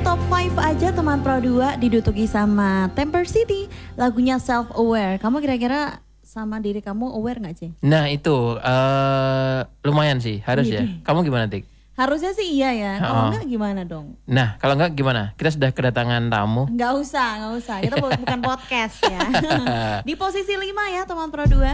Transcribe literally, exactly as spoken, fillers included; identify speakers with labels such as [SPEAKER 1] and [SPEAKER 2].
[SPEAKER 1] top lima aja teman Pro dua diduduki sama Temper City. Lagunya Self Aware. Kamu kira-kira sama diri kamu aware gak sih?
[SPEAKER 2] Nah itu uh, lumayan sih harus ya. Kamu gimana Tik?
[SPEAKER 1] Harusnya sih iya ya. Kalau
[SPEAKER 2] Oh.
[SPEAKER 1] enggak gimana dong?
[SPEAKER 2] Nah kalau enggak gimana? Kita sudah kedatangan tamu.
[SPEAKER 1] Enggak usah, enggak usah. Kita bu- bukan podcast ya. Di posisi lima ya teman Pro dua.